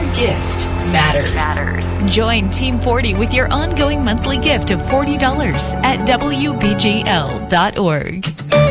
gift matters. Join Team 40 with your ongoing monthly gift of $40 at WBGL.org.